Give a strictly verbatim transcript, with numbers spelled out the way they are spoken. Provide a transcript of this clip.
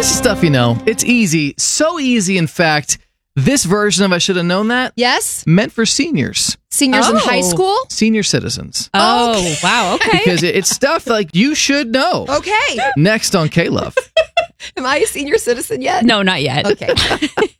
This is stuff you know. It's easy. So easy, in fact, this version of I Should Have Known That Yes? meant for seniors. Seniors in Oh. high school? Senior citizens. Oh, Okay. wow. Okay. Because it- it's stuff like you should know. Okay. Next on K-Love. Am I a senior citizen yet? No, not yet. Okay.